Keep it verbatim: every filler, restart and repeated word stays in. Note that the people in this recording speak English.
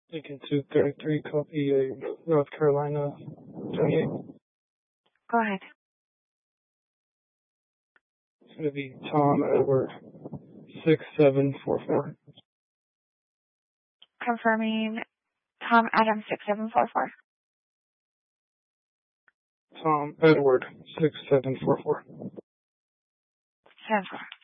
Lincoln two thirty-three, copy a North Carolina twenty-eight. Go ahead. It's going to be Tom Edward, six seven four four. Confirming Tom Adam six seven four four. Tom Edward, six seven four four. Seven four.